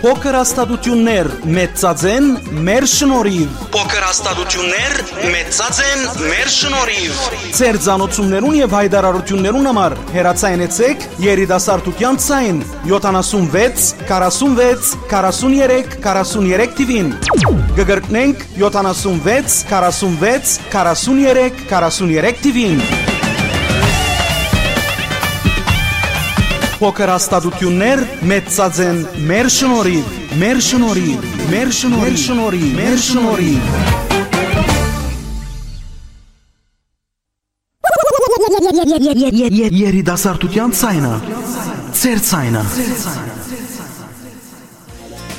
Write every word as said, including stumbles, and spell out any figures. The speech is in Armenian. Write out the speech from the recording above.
Փոքր հաստատություններ մեծածեն մեր շնորհիվ։ Փոքր հաստատություններ մեծածեն մեր շնորհիվ։ Ձեր ցանոթություններուն եւ հայտարարություններուն համար հեռացայնեցեք երիտասարդության ցայն յոթանասունվեց քառասունվեց քառասուններեք քառասուններեք թիվին։ Գգրտնենք յոթանասունվեց քառասունվեց քառասուններեք քառասուններեք թիվին։ Փոքր հաստատություններ մեծածեն մեր շնորհիվ, մեր շնորհիվ, մեր շնորհիվ, մեր շնորհիվ, մեր շնորհիվ։ Երիտասարդության ցայնը, ձեր ցայնը։